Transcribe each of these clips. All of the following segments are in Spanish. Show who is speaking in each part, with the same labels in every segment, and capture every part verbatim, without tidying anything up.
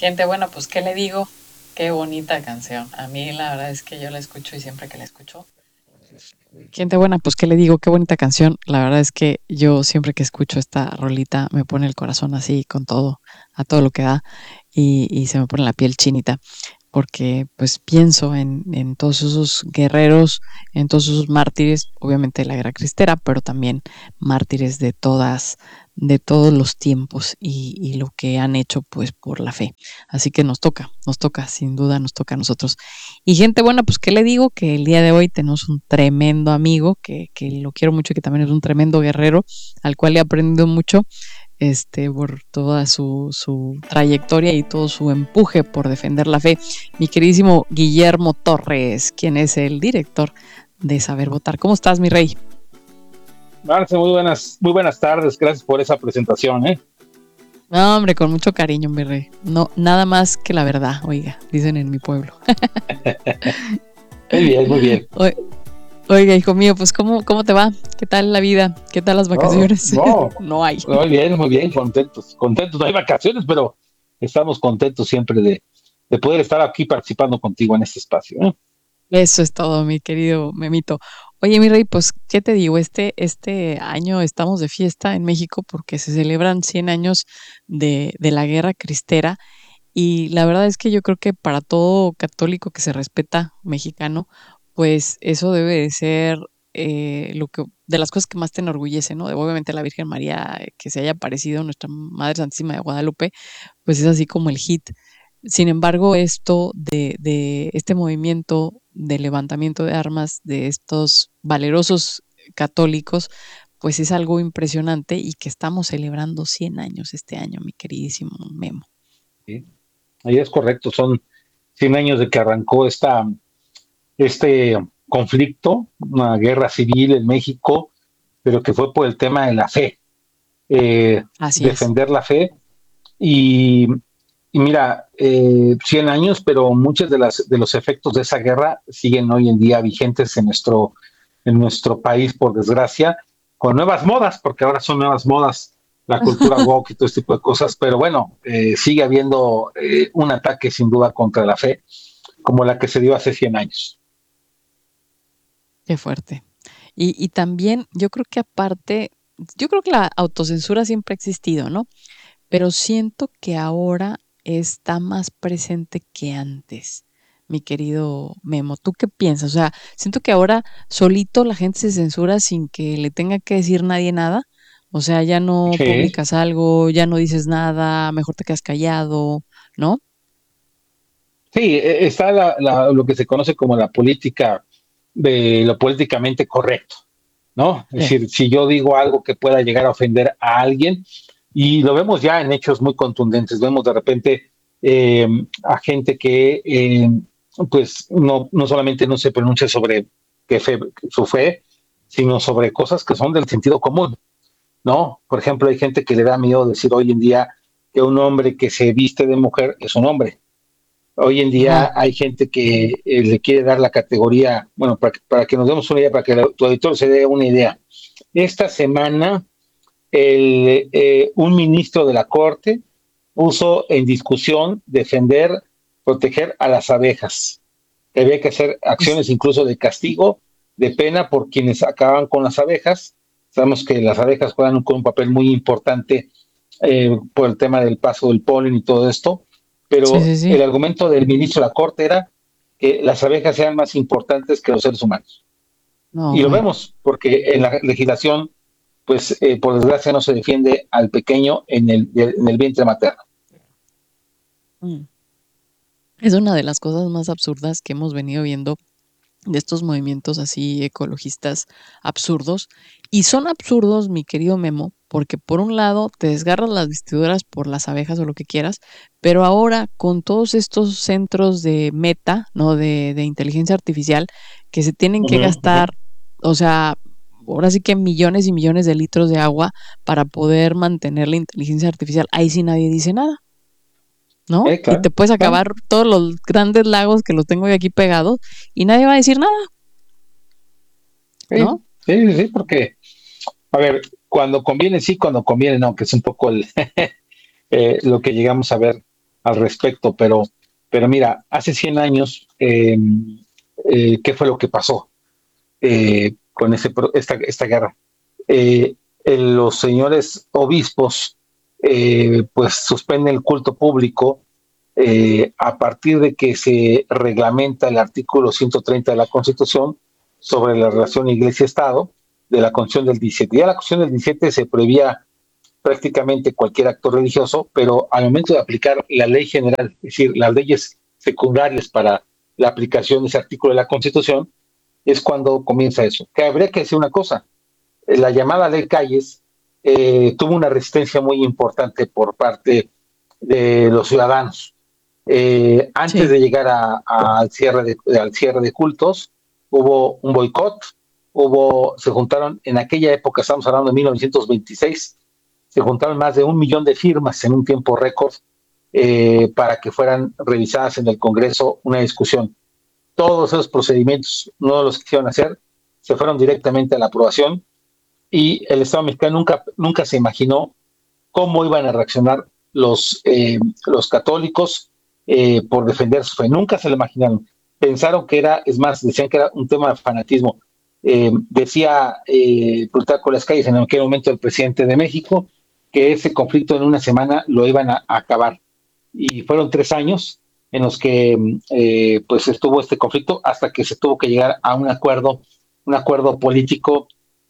Speaker 1: Gente buena, pues ¿qué le digo? Qué bonita canción. A mí la verdad es que yo la escucho y siempre que la escucho. Gente buena, pues ¿qué le digo? Qué bonita canción. La verdad es que yo siempre que escucho esta rolita me pone el corazón así con todo, a todo lo que da y, y se me pone la piel chinita porque pues pienso en, en todos esos guerreros, en todos esos mártires, obviamente de la guerra cristera, pero también mártires de todas, de todos los tiempos y, y lo que han hecho pues por la fe. Así que nos toca, nos toca, sin duda nos toca a nosotros. Y gente buena, pues qué le digo, que el día de hoy tenemos un tremendo amigo, que, que lo quiero mucho y que también es un tremendo guerrero, al cual he aprendido mucho este, por toda su, su trayectoria y todo su empuje por defender la fe. Mi queridísimo Guillermo Torres, quien es el director de Saber Votar. ¿Cómo estás, mi rey?
Speaker 2: Marce, muy buenas, muy buenas tardes, gracias por esa presentación, ¿eh?
Speaker 1: No, hombre, con mucho cariño, mi rey. No, nada más que la verdad, oiga, dicen en mi pueblo.
Speaker 2: Muy bien, muy bien.
Speaker 1: Oiga, hijo mío, pues ¿cómo, cómo te va? ¿Qué tal la vida? ¿Qué tal las vacaciones?
Speaker 2: No, no,
Speaker 1: no hay.
Speaker 2: muy bien, muy bien, contentos, contentos. No hay vacaciones, pero estamos contentos siempre de, de poder estar aquí participando contigo en este espacio, ¿eh?
Speaker 1: Eso es todo, mi querido Memito. Oye, mi rey, pues, ¿qué te digo? Este, este año estamos de fiesta en México porque se celebran cien años de, de la guerra cristera y la verdad es que yo creo que para todo católico que se respeta mexicano, pues eso debe de ser eh, lo que de las cosas que más te enorgullece, ¿no? De, obviamente la Virgen María, eh, que se haya aparecido nuestra Madre Santísima de Guadalupe, pues es así como el hit. Sin embargo, esto de, de este movimiento de levantamiento de armas de estos valerosos católicos, pues es algo impresionante y que estamos celebrando cien años este año, mi queridísimo Memo.
Speaker 2: Sí, ahí es correcto, son cien años de que arrancó esta, este conflicto, una guerra civil en México, pero que fue por el tema de la fe, eh,
Speaker 1: Así es.
Speaker 2: defender la fe. Y, y mira, eh, cien años, pero muchos de, las, de los efectos de esa guerra siguen hoy en día vigentes en nuestro, en nuestro país, por desgracia, con nuevas modas, porque ahora son nuevas modas la cultura woke y todo este tipo de cosas, pero bueno, eh, sigue habiendo eh, un ataque sin duda contra la fe, como la que se dio hace cien años.
Speaker 1: Qué fuerte. Y, y también yo creo que aparte, yo creo que la autocensura siempre ha existido, ¿no? Pero siento que ahora está más presente que antes, mi querido Memo. ¿Tú qué piensas? O sea, siento que ahora solito la gente se censura sin que le tenga que decir nadie nada. O sea, ya no
Speaker 2: Sí,
Speaker 1: publicas algo, ya no dices nada, mejor te quedas callado, ¿no?
Speaker 2: sí, e- está la, la, lo que se conoce como la política de lo políticamente correcto, ¿no? Es
Speaker 1: Sí.
Speaker 2: decir, si yo digo algo que pueda llegar a ofender a alguien, y lo vemos ya en hechos muy contundentes, vemos de repente eh, a gente que eh, pues no, no solamente no se pronuncia sobre qué fe, su fe, sino sobre cosas que son del sentido común, ¿no? Por ejemplo, hay gente que le da miedo decir hoy en día que un hombre que se viste de mujer es un hombre. Hoy en
Speaker 1: Ajá.
Speaker 2: día hay gente que eh, le quiere dar la categoría, bueno, para, para que nos demos una idea, para que tu auditor se dé una idea. Esta semana, el, eh, un ministro de la Corte puso en discusión defender, proteger a las abejas. Que había que hacer
Speaker 1: Es-
Speaker 2: acciones incluso de castigo, de pena por quienes acaban con las abejas. Sabemos que las abejas juegan un, un papel muy importante eh, por el tema del paso del polen y todo esto,
Speaker 1: Sí,
Speaker 2: pero
Speaker 1: sí,
Speaker 2: el
Speaker 1: sí.
Speaker 2: argumento del ministro de la Corte era que las abejas sean más importantes que los seres humanos.
Speaker 1: No,
Speaker 2: Y lo
Speaker 1: bueno.
Speaker 2: vemos, porque en la legislación, pues eh, por desgracia no se defiende al pequeño en el, en el vientre materno.
Speaker 1: Mm. Es una de las cosas más absurdas que hemos venido viendo de estos movimientos así ecologistas absurdos. Y son absurdos, mi querido Memo, porque por un lado te desgarras las vestiduras por las abejas o lo que quieras, pero ahora con todos estos centros de meta, ¿no? De, de inteligencia artificial, que se tienen
Speaker 2: Uh
Speaker 1: que
Speaker 2: -huh, uh -huh.
Speaker 1: gastar, o sea, ahora sí que millones y millones de litros de agua para poder mantener la inteligencia artificial. Ahí sí nadie dice nada. ¿No?
Speaker 2: Eh,
Speaker 1: Y
Speaker 2: claro,
Speaker 1: te puedes
Speaker 2: claro.
Speaker 1: acabar todos los grandes lagos que los tengo yo aquí pegados y nadie va a decir nada,
Speaker 2: Sí,
Speaker 1: ¿no?
Speaker 2: sí, sí, porque, a ver, cuando conviene sí, cuando conviene no, que es un poco el, eh, lo que llegamos a ver. al respecto, pero, pero mira, hace cien años, eh, eh, ¿qué fue lo que pasó eh, con ese, esta, esta guerra? Eh, el- los señores obispos eh, pues suspenden el culto público eh, a partir de que se reglamenta el artículo ciento treinta de la Constitución sobre la relación Iglesia-Estado de la Constitución del diecisiete. Ya la Constitución del diecisiete se prohibía prácticamente cualquier acto religioso, pero al momento de aplicar la ley general, es decir, las leyes secundarias para la aplicación de ese artículo de la Constitución, es cuando comienza eso. Que habría que decir una cosa, la llamada ley Calles eh, tuvo una resistencia muy importante por parte de los ciudadanos. Eh, antes
Speaker 1: Sí.
Speaker 2: de llegar a, a, al, cierre de, al cierre de cultos, hubo un boicot, hubo, se juntaron, en aquella época, estamos hablando de mil novecientos veintiséis, se juntaron más de un millón de firmas en un tiempo récord eh, para que fueran revisadas en el Congreso una discusión. Todos esos procedimientos no los quisieron hacer, se fueron directamente a la aprobación y el Estado mexicano nunca, nunca se imaginó cómo iban a reaccionar los, eh, los católicos eh, por defender su fe. Nunca se lo imaginaron. Pensaron que era, es más, decían que era un tema de fanatismo. Eh, decía eh, Plutarco Las Calles en aquel momento el presidente de México que ese conflicto en una semana lo iban a, a acabar. Y fueron tres años en los que eh, pues estuvo este conflicto hasta que se tuvo que llegar a un acuerdo, un acuerdo político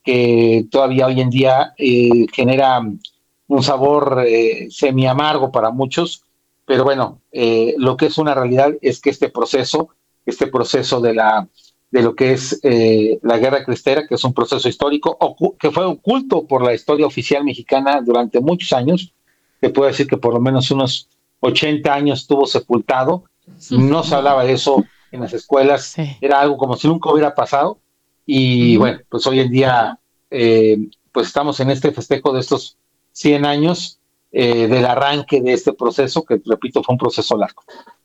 Speaker 2: que todavía hoy en día eh, genera un sabor eh, semi amargo para muchos, pero bueno, eh, lo que es una realidad es que este proceso, este proceso de la de lo que es eh, la guerra cristera, que es un proceso histórico, ocu- que fue oculto por la historia oficial mexicana durante muchos años, se puede decir que por lo menos unos ochenta años estuvo sepultado, no se hablaba de eso en las escuelas,
Speaker 1: Sí.
Speaker 2: era algo como si nunca hubiera pasado, y
Speaker 1: Ujú.
Speaker 2: bueno, pues hoy en día, eh, pues estamos en este festejo de estos cien años eh, del arranque de este proceso, que repito, fue un proceso largo.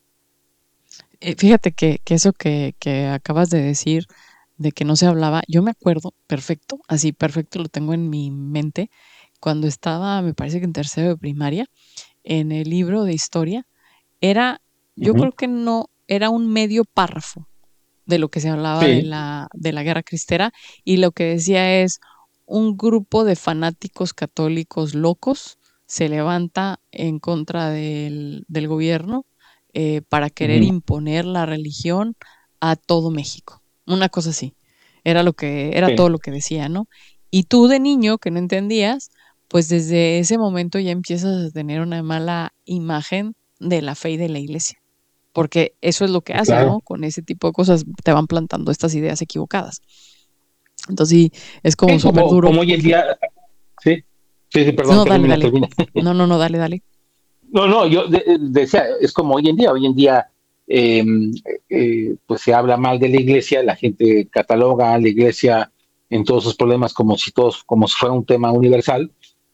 Speaker 1: Eh, fíjate que, que eso que, que acabas de decir, de que no se hablaba, yo me acuerdo perfecto, así perfecto lo tengo en mi mente, cuando estaba, me parece que en tercero de primaria, en el libro de historia, era,
Speaker 2: Uh
Speaker 1: yo
Speaker 2: -huh.
Speaker 1: creo que no, era un medio párrafo de lo que se hablaba de
Speaker 2: Sí.
Speaker 1: la, de la guerra cristera, y lo que decía es, un grupo de fanáticos católicos locos se levanta en contra del, del gobierno eh, para
Speaker 2: Uh
Speaker 1: querer
Speaker 2: -huh.
Speaker 1: imponer la religión a todo México. Una cosa así. Era lo que, era
Speaker 2: Sí.
Speaker 1: todo lo que decía, ¿no? Y tú de niño que no entendías, pues desde ese momento ya empiezas a tener una mala imagen de la fe y de la iglesia. Porque eso es lo que hacen,
Speaker 2: Claro.
Speaker 1: ¿no? Con ese tipo de cosas te van plantando estas ideas equivocadas. Entonces sí, es como
Speaker 2: Sí,
Speaker 1: súper
Speaker 2: como,
Speaker 1: duro
Speaker 2: como hoy en
Speaker 1: porque...
Speaker 2: día, sí, sí, sí, perdón,
Speaker 1: No, dale,
Speaker 2: termina,
Speaker 1: dale.
Speaker 2: termina.
Speaker 1: No, no, no, dale, dale.
Speaker 2: No, no, yo de, decía, es como hoy en día, hoy en día, eh, eh, pues se habla mal de la iglesia, la gente cataloga a la iglesia en todos sus problemas como si todos, como si fuera un tema universal,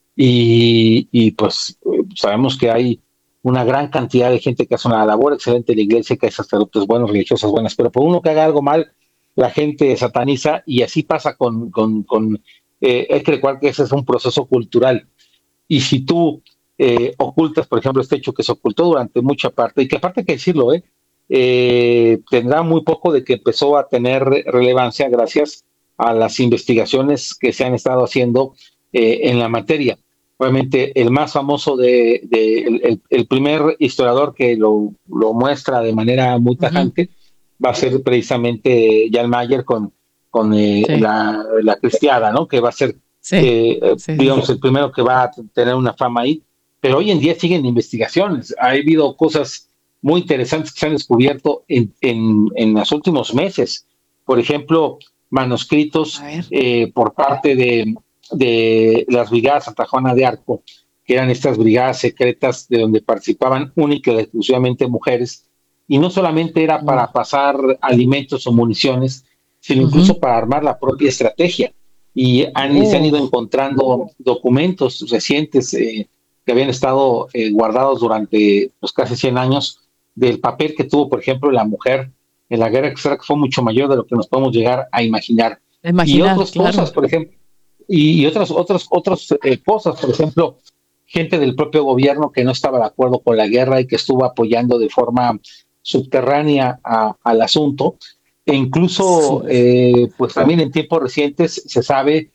Speaker 2: y, y pues eh, sabemos que hay una gran cantidad de gente que hace una labor excelente en la iglesia, que hay sacerdotes buenos, religiosas buenas, pero por uno que haga algo mal, la gente sataniza, y así pasa con, con, con eh, hay que recordar que ese es un proceso cultural, y si tú eh, ocultas, por ejemplo, este hecho que se ocultó durante mucha parte, y que aparte hay que decirlo, ¿eh? Eh, tendrá muy poco de que empezó a tener relevancia gracias a las investigaciones que se han estado haciendo eh, en la materia. Obviamente, el más famoso de, de el, el, el, primer historiador que lo, lo, muestra de manera muy
Speaker 1: Uh-huh.
Speaker 2: tajante va a ser precisamente Jan Mayer con, con eh,
Speaker 1: Sí,
Speaker 2: la, la cristiada, ¿no? Que va a ser
Speaker 1: sí,
Speaker 2: eh,
Speaker 1: sí, sí,
Speaker 2: digamos,
Speaker 1: sí.
Speaker 2: el primero que va a tener una fama ahí, pero hoy en día siguen investigaciones, ha habido cosas muy interesantes que se han descubierto en, en, en los últimos meses, por ejemplo,
Speaker 1: A
Speaker 2: manuscritos
Speaker 1: ver.
Speaker 2: eh, por parte de, de las brigadas Santa Juana de Arco, que eran estas brigadas secretas de donde participaban única y exclusivamente mujeres, y no solamente era
Speaker 1: Uh,
Speaker 2: para pasar alimentos o municiones, sino
Speaker 1: uh-huh.
Speaker 2: incluso para armar la propia estrategia y han, se han ido
Speaker 1: Oh,
Speaker 2: encontrando documentos recientes eh, que habían estado eh, guardados durante pues, casi cien años del papel que tuvo, por ejemplo, la mujer en la guerra exterior, que fue mucho mayor de lo que nos podemos llegar a imaginar. Y
Speaker 1: imaginar,
Speaker 2: otras
Speaker 1: claro.
Speaker 2: cosas, por ejemplo, y, y otras, otras, otras eh, cosas, por ejemplo, gente del propio gobierno que no estaba de acuerdo con la guerra y que estuvo apoyando de forma subterránea a, al asunto. E incluso,
Speaker 1: Sí.
Speaker 2: eh, pues también en tiempos recientes se sabe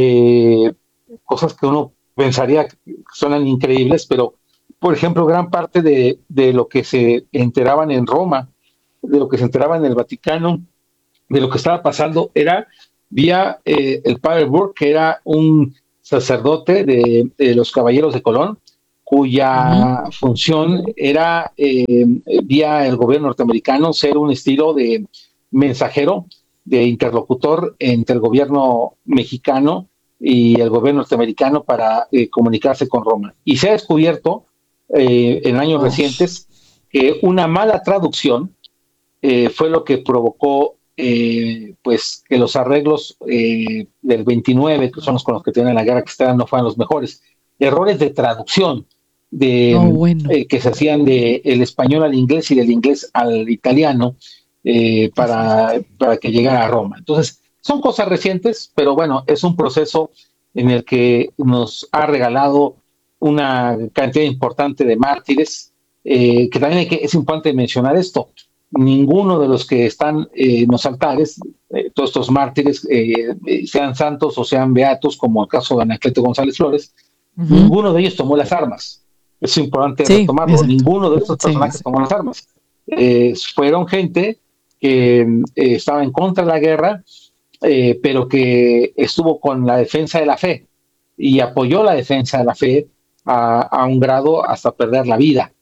Speaker 2: de cosas que uno pensaría que suenan increíbles, pero, por ejemplo, gran parte de, de lo que se enteraban en Roma, de lo que se enteraba en el Vaticano, de lo que estaba pasando, era vía eh, el padre Burke, que era un sacerdote de, de los Caballeros de Colón,
Speaker 1: Ujú.
Speaker 2: cuya función era eh, vía el gobierno norteamericano ser un estilo de mensajero, de interlocutor entre el gobierno mexicano y el gobierno norteamericano para eh, comunicarse con Roma. Y se ha descubierto eh, en años
Speaker 1: Oh,
Speaker 2: recientes que una mala traducción eh, fue lo que provocó eh, pues que los arreglos eh, del veintinueve, que son los con los que tienen la guerra cristiana, no fueran los mejores. Errores de traducción
Speaker 1: no,
Speaker 2: de,
Speaker 1: bueno,
Speaker 2: eh, que se hacían del de español al inglés y del inglés al italiano eh,
Speaker 1: qué
Speaker 2: para,
Speaker 1: fuerte.
Speaker 2: para que llegara a Roma. Entonces, son cosas recientes, pero bueno, es un proceso en el que nos ha regalado una cantidad importante de mártires, eh, que también hay que, es importante mencionar esto, ninguno de los que están eh, en los altares, eh, todos estos mártires, eh, eh, sean santos o sean beatos, como el caso de Anacleto González Flores,
Speaker 1: Ujú.
Speaker 2: ninguno de ellos tomó las armas. Es importante
Speaker 1: Sí,
Speaker 2: retomarlo,
Speaker 1: exacto.
Speaker 2: ninguno de estos
Speaker 1: Sí, sí,
Speaker 2: personajes
Speaker 1: sí.
Speaker 2: tomó las armas. Eh, fueron gente que eh, estaba en contra de la guerra, eh, pero que estuvo con la defensa de la fe y apoyó la defensa de la fe a, a un grado hasta perder la vida.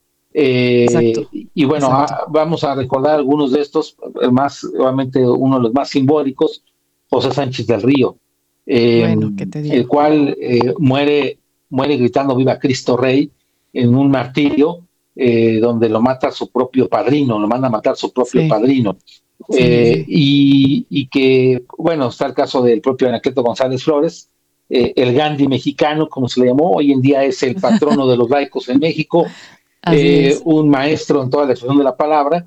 Speaker 2: Eh,
Speaker 1: Exacto,
Speaker 2: y bueno,
Speaker 1: exacto.
Speaker 2: a, vamos a recordar algunos de estos, el más, obviamente uno de los más simbólicos, José Sánchez del Río, eh,
Speaker 1: Bueno, ¿qué te
Speaker 2: el
Speaker 1: digo?
Speaker 2: cual eh, muere, muere gritando Viva Cristo Rey en un martirio eh, donde lo mata su propio padrino, lo manda a matar su propio
Speaker 1: Sí,
Speaker 2: padrino.
Speaker 1: sí,
Speaker 2: Eh,
Speaker 1: sí.
Speaker 2: y, y, que, bueno, está el caso del propio Anacleto González Flores, eh, el Gandhi mexicano, como se le llamó, hoy en día es el patrono de los laicos en México,
Speaker 1: Así
Speaker 2: eh,
Speaker 1: es.
Speaker 2: un maestro en toda la expresión de la palabra,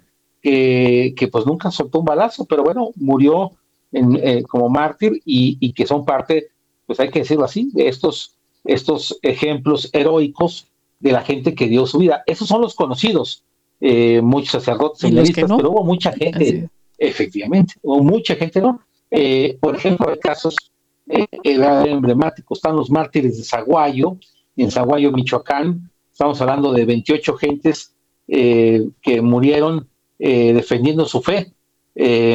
Speaker 2: que, que pues nunca soltó un balazo, pero bueno, murió en, eh, como mártir y, y, que son parte, pues hay que decirlo así, de estos, estos ejemplos heroicos de la gente que dio su vida. Esos son los conocidos, eh, muchos sacerdotes,
Speaker 1: Y los que
Speaker 2: seminaristas,
Speaker 1: no,
Speaker 2: pero hubo mucha
Speaker 1: así
Speaker 2: gente,
Speaker 1: es.
Speaker 2: efectivamente, hubo mucha gente, ¿no? Eh, por ejemplo, hay casos eh, emblemáticos, están los mártires de Zaguayo, en Zaguayo, Michoacán. Estamos hablando de veintiocho gentes eh, que murieron eh, defendiendo su fe, eh,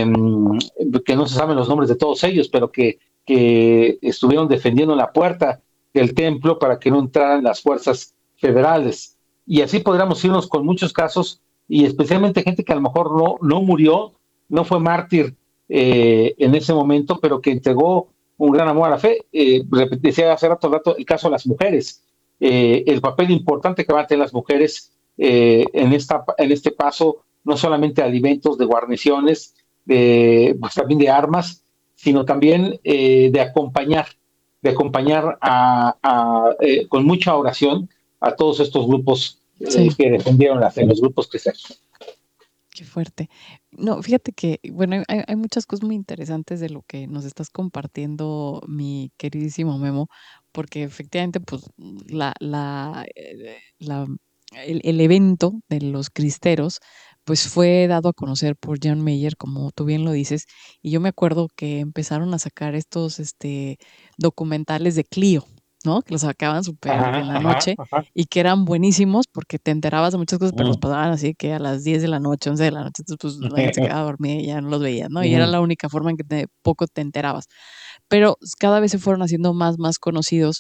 Speaker 2: que no se saben los nombres de todos ellos, pero que, que estuvieron defendiendo la puerta del templo para que no entraran las fuerzas federales. Y así podríamos irnos con muchos casos, y especialmente gente que a lo mejor no, no murió, no fue mártir eh, en ese momento, pero que entregó un gran amor a la fe. Eh, decía hace rato, rato el caso de las mujeres, eh, el papel importante que van a tener las mujeres eh, en, esta, en este paso, no solamente de alimentos, de guarniciones, de, pues también de armas, sino también eh, de acompañar, de acompañar a, a, eh, con mucha oración a todos estos grupos eh,
Speaker 1: Sí,
Speaker 2: que defendieron la fe, los grupos cristianos.
Speaker 1: qué fuerte. No, fíjate que, bueno, hay, hay muchas cosas muy interesantes de lo que nos estás compartiendo, mi queridísimo Memo, porque efectivamente, pues, la, la, eh, la, el, el evento de los cristeros, pues fue dado a conocer por John Mayer, como tú bien lo dices, y yo me acuerdo que empezaron a sacar estos, este, documentales de Clio, ¿no? Que los sacaban súper
Speaker 2: Ajá,
Speaker 1: en la
Speaker 2: ajá,
Speaker 1: noche
Speaker 2: ajá.
Speaker 1: y que eran buenísimos porque te enterabas de muchas cosas, pero los
Speaker 2: Mm.
Speaker 1: pasaban así que a las diez de la noche, once de la noche, entonces pues la gente se quedaba dormida y ya no los veías, ¿no? Y era la única forma en que te, poco te enterabas. Pero cada vez se fueron haciendo más, más conocidos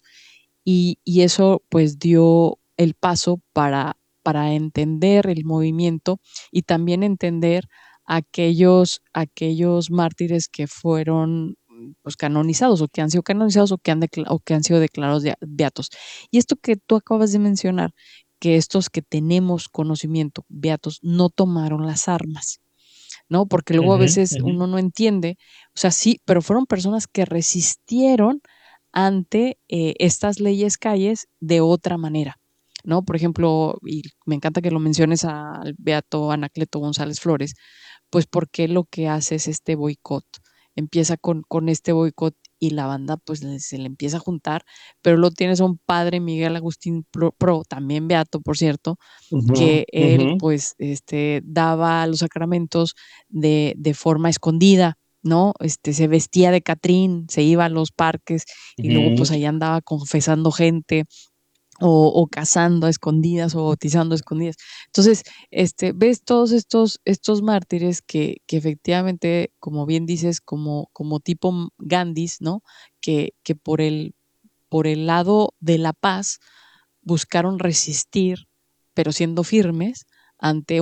Speaker 1: y, y eso pues dio el paso para, para entender el movimiento y también entender aquellos, aquellos mártires que fueron pues canonizados o que han sido canonizados o que han, decla- o que han sido declarados de- beatos. Y esto que tú acabas de mencionar, que estos que tenemos conocimiento, beatos, no tomaron las armas, ¿no? Porque luego a
Speaker 2: Ujú,
Speaker 1: veces
Speaker 2: ujú.
Speaker 1: uno no entiende, o sea, sí, pero fueron personas que resistieron ante eh, estas leyes calles de otra manera, ¿no? Por ejemplo, y me encanta que lo menciones al beato Anacleto González Flores, pues porque lo que hace es este boicot. Empieza con, con este boicot y la banda pues le- se le empieza a juntar, pero luego tienes a un padre, Miguel Agustín Pro, Pro, también beato, por cierto,
Speaker 2: Ujú,
Speaker 1: que él
Speaker 2: ujú,
Speaker 1: pues este, daba los sacramentos de, de forma escondida, ¿no? Este, se vestía de Catrín, se iba a los parques y luego
Speaker 2: ujú.
Speaker 1: pues ahí andaba confesando gente o, o casando a escondidas o bautizando a escondidas. Entonces, este, ves todos estos, estos mártires que, que efectivamente, como bien dices, como, como tipo Gandhis, ¿no? Que, que por el, por el lado de la paz buscaron resistir, pero siendo firmes ante